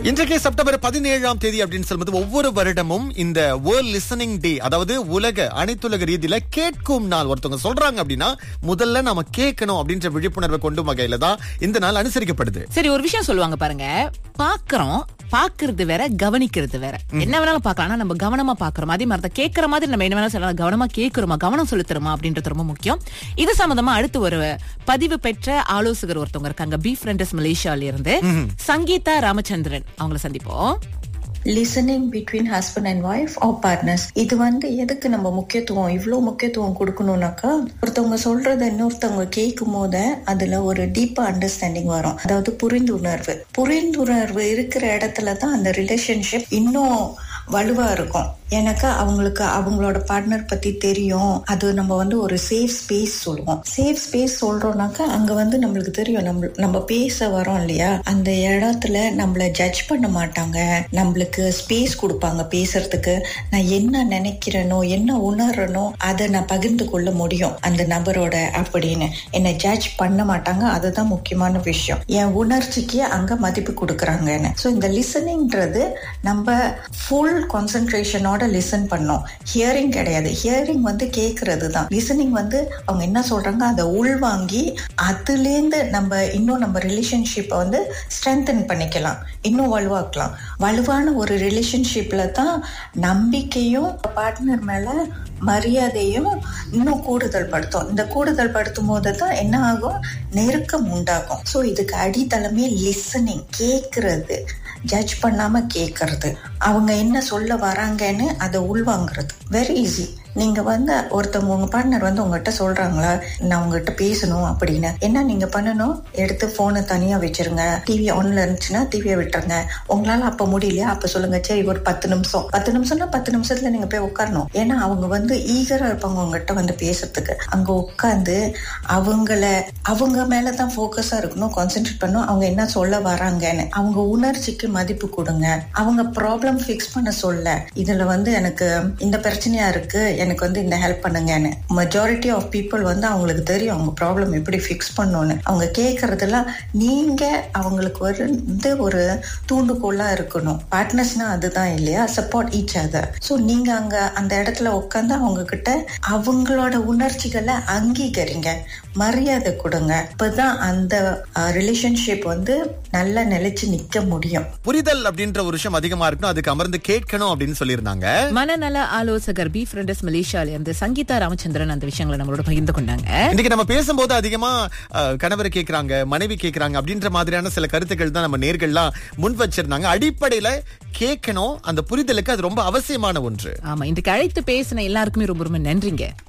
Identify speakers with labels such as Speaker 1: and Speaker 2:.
Speaker 1: இன்றைக்கு செப்டம்பர் 17ஆம் தேதி அப்படின்னு சொல்லும்போது ஒவ்வொரு வருடமும் இந்த வேர்ல்ட் லிசனிங் டே, அதாவது அனைத்துலக ரீதியில கேட்கும் நாள் ஒருத்தவங்க சொல்றாங்க அப்படின்னா முதல்ல நாம கேட்கணும் அப்படின்ற விழிப்புணர்வை கொண்டு வகையில தான் இந்த நாள் அனுசரிக்கப்படுது.
Speaker 2: சரி, ஒரு விஷயம் சொல்லுவாங்க பாருங்க, பாக்குறது வேற, கவனிக்கிறது வேற. என்ன வேணாலும் பாக்கலாம், ஆனா நம்ம கவனமா பாக்குறோம். அதே மாதிரி தான் கேட்கற மாதிரி நம்ம என்ன வேணாலும் சொல்லலாம், கவனமா கேட்கிறோமா, கவனம் செலுத்துறோமா அப்படின்றது ரொம்ப முக்கியம். இது சம்பந்தமா அடுத்து ஒரு பதிவு பெற்ற ஆலோசகர் ஒருத்தவங்க இருக்காங்க, பீஃப்ரெண்டர்ஸ் மலேசியால இருந்து சங்கீதா ராமச்சந்திரன். அவங்களை சந்திப்போம்.
Speaker 3: Listening between husband and wife R partners, இது எதுக்கு நம்ம இவ்வளவு முக்கியத்துவம் கொடுக்கணும்னாக்கா, ஒருத்தவங்க சொல்றத இன்னொருத்தவங்க கேட்கும் போது அதுல ஒரு டீப்பா அண்டர்ஸ்டாண்டிங் வரும். அதாவது புரிந்துணர்வு இருக்கிற இடத்துலதான் அந்த ரிலேஷன்ஷிப் இன்னும் வலுவா இருக்கும். எனக்கு அவங்களுக்கு அவங்களோட பார்ட்னர் பத்தி தெரியும். அது நம்ம ஒரு சேஃப் ஸ்பேஸ் சொல்லுவோம். சேஃப் ஸ்பேஸ் சொல்றோம்னாக்கா அங்க நம்மளுக்கு தெரியும், நம்ம பேச வரோம் இல்லையா, அந்த இடத்துல நம்மள ஜட்ஜ் பண்ண மாட்டாங்க, நம்மளுக்கு ஸ்பேஸ் கொடுப்பாங்க பேசுறதுக்கு. நான் என்ன நினைக்கிறேனோ என்ன உணர்றனோ அதை நான் பகிர்ந்து கொள்ள முடியும் அந்த நபரோட அப்படின்னு. என்னை ஜட்ஜ் பண்ண மாட்டாங்க. அதுதான் முக்கியமான விஷயம். என் உணர்ச்சிக்கு அங்க மதிப்பு கொடுக்கறாங்கன்னு. சோ இந்த லிசனிங்ன்றது நம்ம ஃபுல் கான்சென்ட்ரேஷனோட லிசன் பண்ணோம். ஹியரிங் கிடையாது. ஹியரிங் கேட்கறது தான். லிசனிங் அவங்க என்ன சொல்றாங்க அதை உள்வாங்கி அதுலேருந்து நம்ம ரிலேஷன்ஷிப்பை ஸ்ட்ரென்தன் பண்ணிக்கலாம், இன்னும் வலுவாக்கலாம். வலுவான ஒரு ரிலேஷன்ஷிப்ல தான் நம்பிக்கையும் பார்ட்னர் மேல மரியாதையும் இன்னும் கூடுதல் படுத்தும். இந்த கூடுதல் படுத்தும் போது தான் என்ன ஆகும், நெருக்கம் உண்டாகும். சோ இதுக்கு அடித்தளமே லிசனிங், கேட்கறது, ஜட்ஜ் பண்ணாம கேட்கறது, அவங்க என்ன சொல்ல வராங்கன்னு அதை உள்வாங்கிறது. Very easy. நீங்க ஒருத்தவங்க உங்க பார்ட்னர் உங்ககிட்ட சொல்றாங்களா, நான் உங்ககிட்ட பேசணும் அப்படின்னு, என்ன நீங்க பண்ணணும், எடுத்து போனை தனியா வச்சிருங்க, டிவி ஆன்ல இருந்துச்சுன்னா டிவியை விட்டுருங்க. உங்களால அப்ப முடியலையா, அப்ப சொல்லுங்க, சரி ஒரு 10 நிமிஷம்னா 10 நிமிஷத்துல நீங்க போய் உட்காரணும். ஏன்னா அவங்க ஈகரா இருப்பாங்க உங்ககிட்ட பேசுறதுக்கு. அங்க உட்காந்து அவங்க மேலதான் போக்கஸா இருக்கணும், கான்சென்ட்ரேட் பண்ணணும், அவங்க என்ன சொல்ல வராங்கன்னு. அவங்க உணர்ச்சிக்கு மதிப்பு கொடுங்க. அவங்க ப்ராப்ளம் ஃபிக்ஸ் பண்ண சொல்ல, இதுல எனக்கு இந்த பிரச்சனையா இருக்கு, எனக்கு இந்த ஹெல்ப் பண்ணுங்கன்னு. மெஜாரிட்டி ஆஃப் பீப்புள் அவங்களுக்கு தெரியும் அவங்க ப்ராப்ளம் எப்படி ஃபிக்ஸ் பண்ணணும்னு. அவங்க கேட்கறதெல்லாம் நீங்க அவங்களுக்கு ஒரு தூண்டுகோலா இருக்கணும். பார்ட்னர்ஸ்னா அதுதான் இல்லையா, சப்போர்ட் ஈச் அதர். சோ நீங்க அங்க அந்த இடத்துல உட்காந்து அவங்க கிட்ட அவங்களோட உணர்ச்சிகளை அங்கீகரிங்க, மரியாதை கொடுங்க. இப்பதான் அந்த ரிலேஷன்ஷிப் நல்லா நிலைச்சு நிக்க முடியும்.
Speaker 1: புரிதல் அப்படின்ற ஒரு விஷயம் அதிகமா இருக்கணும், அதுக்கு அமர்ந்து கேட்கணும் அப்படின்னு சொல்லியிருந்தாங்க
Speaker 2: மனநல ஆலோசகர் பீஃப்ரெண்டர்ஸ் மலேசியால இருந்து சங்கீதா ராமச்சந்திரன் அந்த விஷயங்களை நம்மளோட பகிர்ந்து கொண்டாங்க.
Speaker 1: இன்னைக்கு நம்ம பேசும்போது அதிகமா கணவர் கேட்கறாங்க, மனைவி கேட்கறாங்க அப்படின்ற மாதிரியான சில கருத்துக்கள் தான் நம்ம நேர்கள்லாம் முன் வச்சிருந்தாங்க. அடிப்படையில கேட்கணும், அந்த புரிதலுக்கு அது ரொம்ப அவசியமான ஒன்று.
Speaker 2: ஆமா, இன்றைக்கு அழைத்து பேசின எல்லாருக்குமே ரொம்ப ரொம்ப நன்றிங்க.